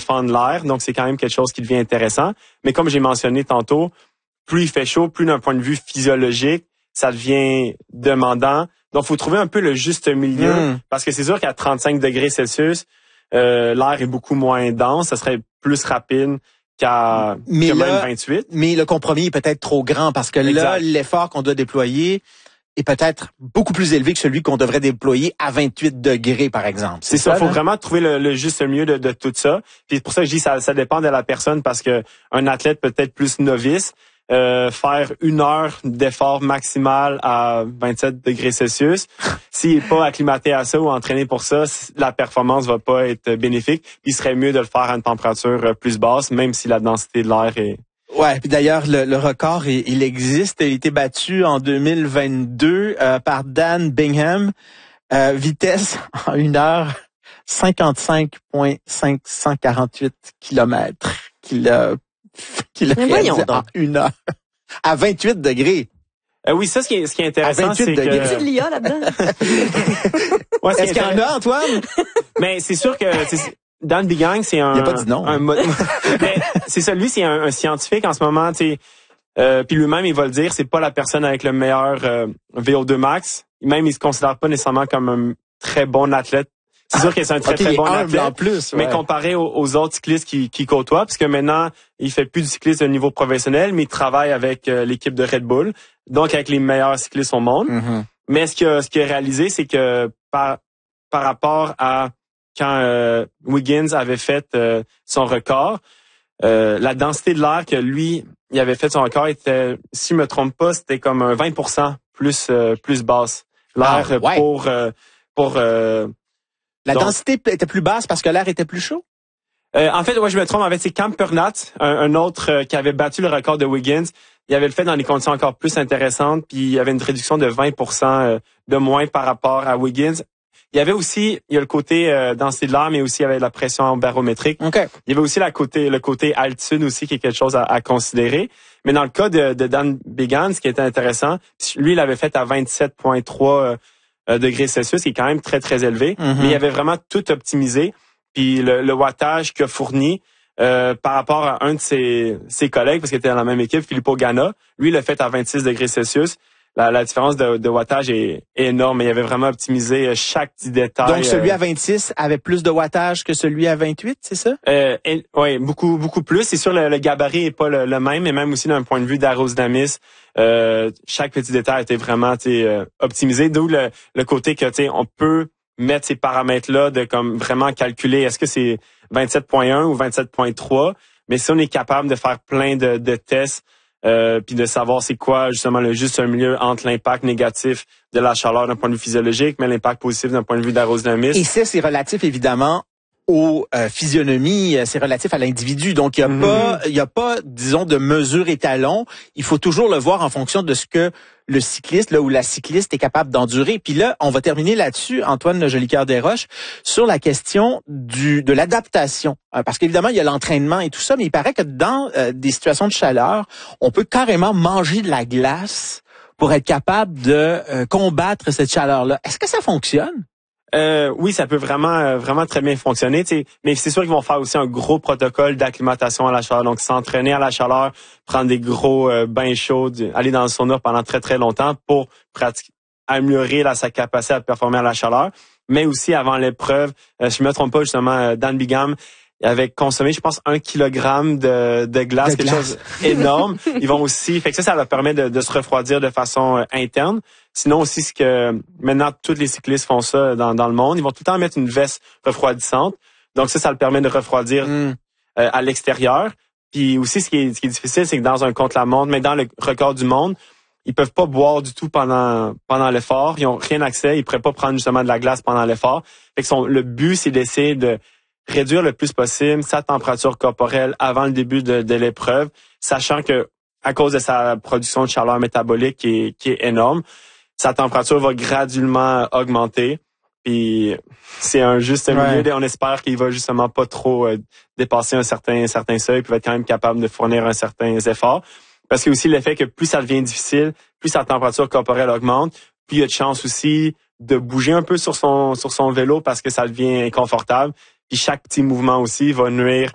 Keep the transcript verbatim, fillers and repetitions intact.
défendre l'air. Donc, c'est quand même quelque chose qui devient intéressant. Mais comme j'ai mentionné tantôt, plus il fait chaud, plus d'un point de vue physiologique, ça devient demandant. Donc, il faut trouver un peu le juste milieu. Mm. Parce que c'est sûr qu'à trente-cinq degrés Celsius, euh, l'air est beaucoup moins dense. Ça serait plus rapide qu'à, mais qu'à là, même vingt-huit. Mais le compromis est peut-être trop grand parce que exact. Là, l'effort qu'on doit déployer est peut-être beaucoup plus élevé que celui qu'on devrait déployer à vingt-huit degrés, par exemple. C'est, c'est ça, il faut vraiment trouver le, le juste milieu de, de tout ça. Puis pour ça, je dis ça, ça dépend de la personne parce que un athlète peut-être plus novice, euh, faire une heure d'effort maximal à vingt-sept degrés Celsius, s'il est pas acclimaté à ça ou entraîné pour ça, la performance va pas être bénéfique. Il serait mieux de le faire à une température plus basse, même si la densité de l'air est... Ouais, puis d'ailleurs le, le record il, il existe, il a été battu en deux mille vingt-deux euh, par Dan Bingham, euh, vitesse en une heure cinquante-cinq virgule cinq cent quarante-huit kilomètres qu'il a qu'il a réalisé en une heure à vingt-huit degrés. Euh, oui, ça ce qui est ce qui est intéressant, c'est degrés. que y a-t-il l'I A là-dedans? Ouais, est-ce qu'il y en a, Antoine? Mais c'est sûr que c'est, Dan Bingham, c'est un... Il a pas dit non. Un, un, mais c'est ça, lui, c'est un, un scientifique en ce moment, tu sais. Euh, puis lui-même, il va le dire, c'est pas la personne avec le meilleur euh, V O deux max. Même, il se considère pas nécessairement comme un très bon athlète. C'est sûr que c'est un très, okay, très bon athlète. En plus, ouais. Mais comparé aux, aux autres cyclistes qui, qui côtoient, parce que maintenant, il fait plus du cyclisme de niveau professionnel, mais il travaille avec euh, l'équipe de Red Bull, donc avec les meilleurs cyclistes au monde. Mm-hmm. Mais ce qu'il a, ce qu'il a réalisé, c'est que par, par rapport à quand euh, Wiggins avait fait euh, son record, euh, la densité de l'air que lui, il avait fait son record était, si je me trompe pas, c'était comme un vingt pour cent plus euh, plus basse. L'air ah, ouais. pour euh, pour euh, la donc, densité était plus basse parce que l'air était plus chaud. Euh, en fait, ouais, je me trompe. En fait, c'est Cam Pernat, un, un autre euh, qui avait battu le record de Wiggins. Il avait le fait dans des conditions encore plus intéressantes, puis il y avait une réduction de vingt pour cent de moins par rapport à Wiggins. Il y avait aussi, il y a le côté euh, densité de l'air, mais aussi il y avait la pression barométrique. Okay. Il y avait aussi la côté, le côté altitude aussi qui est quelque chose à, à considérer. Mais dans le cas de, de Dan Bingham, ce qui était intéressant, lui, il l'avait fait à vingt-sept virgule trois euh, degrés Celsius, qui est quand même très, très élevé. Mm-hmm. Mais il avait vraiment tout optimisé. Puis le, le wattage qu'il a fourni euh, par rapport à un de ses, ses collègues, parce qu'il était dans la même équipe, Filippo Ganna, lui, il l'a fait à vingt-six degrés Celsius. La, la différence de, de wattage est, est énorme. Il avait vraiment optimisé chaque petit détail. Donc, celui à vingt-six avait plus de wattage que celui à vingt-huit, c'est ça? Euh, oui, beaucoup beaucoup plus. C'est sûr, le, le gabarit est pas le, le même, mais même aussi d'un point de vue d'aérodynamisme, euh, chaque petit détail était vraiment euh, optimisé. D'où le, le côté que on peut mettre ces paramètres-là de comme vraiment calculer est-ce que c'est vingt-sept virgule un ou vingt-sept virgule trois. Mais si on est capable de faire plein de, de tests, Euh, puis de savoir c'est quoi justement le juste milieu entre l'impact négatif de la chaleur d'un point de vue physiologique, mais l'impact positif d'un point de vue d'aérodynamisme. Et ça, c'est relatif évidemment aux euh, physionomies, c'est relatif à l'individu. Donc il y a mm-hmm. pas, il y a pas, disons, de mesure étalon. Il faut toujours le voir en fonction de ce que le cycliste là ou la cycliste est capable d'endurer. Puis là, on va terminer là-dessus, Antoine Le Jolicoeur Desroches, sur la question du de l'adaptation. Euh, parce qu'évidemment, il y a l'entraînement et tout ça, mais il paraît que dans euh, des situations de chaleur, on peut carrément manger de la glace pour être capable de euh, combattre cette chaleur-là. Est-ce que ça fonctionne? Euh, oui, ça peut vraiment euh, vraiment très bien fonctionner, tu sais, mais c'est sûr qu'ils vont faire aussi un gros protocole d'acclimatation à la chaleur, donc s'entraîner à la chaleur, prendre des gros euh, bains chauds, aller dans le sauna pendant très très longtemps pour pratiquer, améliorer là, sa capacité à performer à la chaleur, mais aussi avant l'épreuve, euh, je me trompe pas justement, euh, Dan Bingham avait consommé, je pense, un kilogramme de, de glace, de quelque glace. chose énorme. Ils vont aussi, fait que ça, ça leur permet de, de se refroidir de façon euh, interne. Sinon aussi, ce que maintenant tous les cyclistes font ça dans, dans le monde, ils vont tout le temps mettre une veste refroidissante. Donc ça, ça le permet de refroidir mm. euh, à l'extérieur. Puis aussi, ce qui est, ce qui est difficile, c'est que dans un contre-la-montre, mais dans le record du monde, ils peuvent pas boire du tout pendant pendant l'effort. Ils ont rien accès. Ils pourraient pas prendre justement de la glace pendant l'effort. Fait que son, le but, c'est d'essayer de réduire le plus possible sa température corporelle avant le début de, de l'épreuve, sachant que à cause de sa production de chaleur métabolique qui est, qui est énorme, sa température va graduellement augmenter. Puis c'est un juste milieu. Ouais. On espère qu'il va justement pas trop euh, dépasser un certain un certain seuil, puis va être quand même capable de fournir un certain effort. Parce qu'il y a aussi l'effet que plus ça devient difficile, plus sa température corporelle augmente, plus il y a de chance aussi de bouger un peu sur son sur son vélo parce que ça devient inconfortable. Puis chaque petit mouvement aussi va nuire